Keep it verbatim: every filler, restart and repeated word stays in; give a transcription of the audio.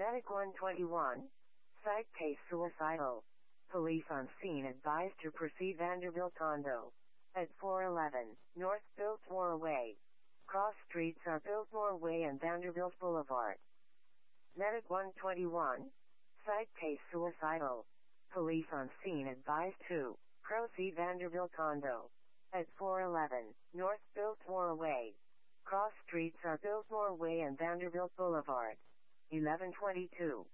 Medic one twenty-one. Site case suicidal. Police on scene advised to proceed Vanderbilt condo. At four eleven, North Biltmore Way. Cross streets are Biltmore Way and Vanderbilt Boulevard. Medic one twenty-one. Site case suicidal. Police on scene advised to proceed Vanderbilt condo. At four eleven, North Biltmore Way. Cross streets are Biltmore Way and Vanderbilt Boulevard. eleven twenty-two.